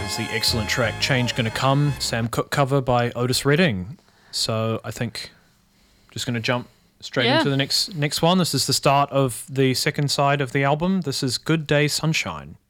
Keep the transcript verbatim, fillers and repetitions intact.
is the excellent track Change Gonna Come, Sam Cooke cover by Otis Redding. So I think just going to jump straight Yeah. into the next next one. This is the start of the second side of the album. This is Good Day Sunshine.